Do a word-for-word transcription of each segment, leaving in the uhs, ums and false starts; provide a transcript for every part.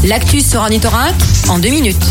L'actu sur Ornithorynque en deux minutes.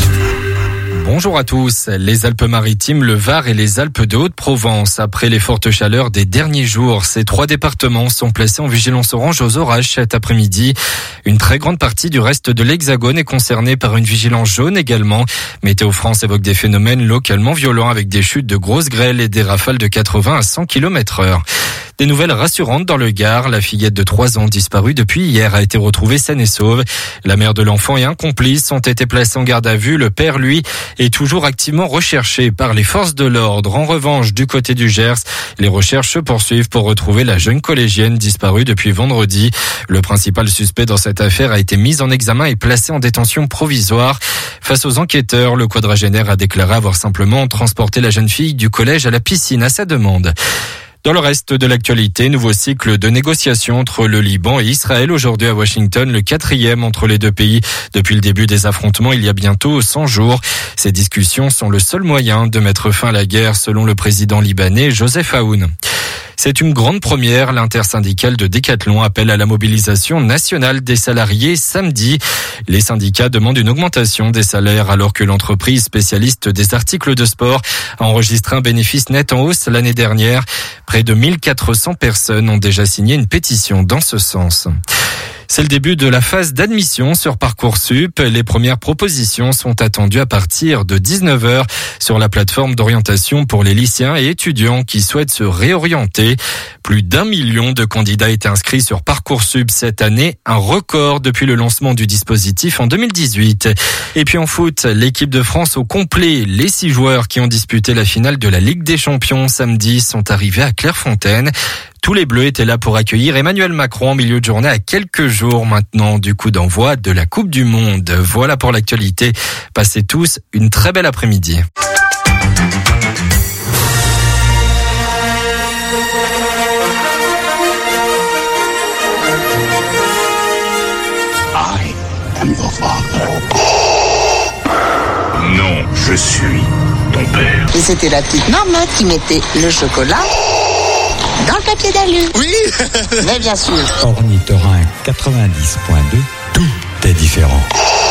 Bonjour à tous. Les Alpes-Maritimes, le Var et les Alpes de Haute-Provence. Après les fortes chaleurs des derniers jours, ces trois départements sont placés en vigilance orange aux orages cet après-midi. Une très grande partie du reste de l'Hexagone est concernée par une vigilance jaune également. Météo France évoque des phénomènes localement violents avec des chutes de grosses grêles et des rafales de quatre-vingts à cent kilomètres heure. Des nouvelles rassurantes dans le Gard. La fillette de trois ans disparue depuis hier a été retrouvée saine et sauve. La mère de l'enfant et un complice ont été placés en garde à vue. Le père, lui, est toujours activement recherché par les forces de l'ordre. En revanche, du côté du Gers, les recherches se poursuivent pour retrouver la jeune collégienne disparue depuis vendredi. Le principal suspect dans cette affaire a été mis en examen et placé en détention provisoire. Face aux enquêteurs, le quadragénaire a déclaré avoir simplement transporté la jeune fille du collège à la piscine à sa demande. Dans le reste de l'actualité, nouveau cycle de négociations entre le Liban et Israël aujourd'hui à Washington, le quatrième entre les deux pays depuis le début des affrontements il y a bientôt cent jours. Ces discussions sont le seul moyen de mettre fin à la guerre selon le président libanais Joseph Aoun. C'est une grande première. L'intersyndicale de Decathlon appelle à la mobilisation nationale des salariés samedi. Les syndicats demandent une augmentation des salaires alors que l'entreprise spécialiste des articles de sport a enregistré un bénéfice net en hausse l'année dernière. Près de mille quatre cents personnes ont déjà signé une pétition dans ce sens. C'est le début de la phase d'admission sur Parcoursup. Les premières propositions sont attendues à partir de dix-neuf heures sur la plateforme d'orientation pour les lycéens et étudiants qui souhaitent se réorienter. Plus d'un million de candidats étaient inscrits sur Parcoursup cette année, un record depuis le lancement du dispositif en deux mille dix-huit. Et puis en foot, l'équipe de France au complet. Les six joueurs qui ont disputé la finale de la Ligue des Champions samedi sont arrivés à Clairefontaine. Tous les Bleus étaient là pour accueillir Emmanuel Macron en milieu de journée à quelques jours maintenant du coup d'envoi de la Coupe du Monde. Voilà pour l'actualité. Passez tous une très belle après-midi. I am your father. Non, je suis ton père. Et c'était la petite marmotte qui mettait le chocolat dans le papier d'alu. Oui. Mais bien sûr. Ornithorynque quatre-vingt-dix point deux, tout est différent.